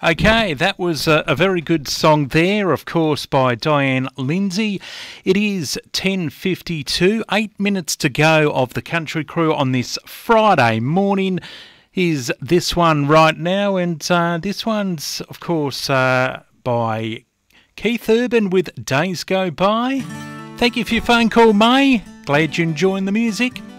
Okay, that was a very good song there, of course, by Diane Lindsay. It is 10:52, 8 minutes to go of the Country Crew on this Friday morning. Is this one right now, and this one's, of course, by Keith Urban with Days Go By. Thank you for your phone call, May. Glad you're enjoying the music.